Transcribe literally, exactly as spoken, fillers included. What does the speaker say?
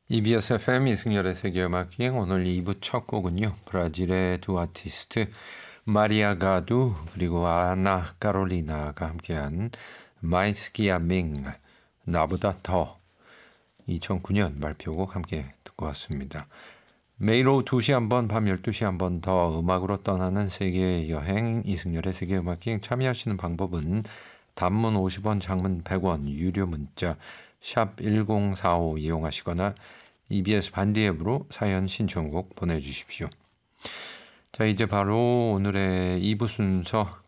이비에스 에프엠 이승열의 세계음악기행 오늘 이 부 첫 곡은요. 브라질의 두 아티스트 마리아 가두 그리고 아나 카롤리나가 함께한 마이스키아 밍 나보다 더 이천구 년 발표곡 함께 듣고 왔습니다. 매일 오후 두 시 한 번, 밤 열두 시 한 번 더 음악으로 떠나는 세계 여행 이승열의 세계음악기행 참여하시는 방법은 단문 오십 원, 장문 백 원, 유료 문자 샵 일공사오 이용하시거나 이비에스 반디 앱으로 사연 신청곡 보내주십시오. 자, 이제 바로 오늘의 이 부 순서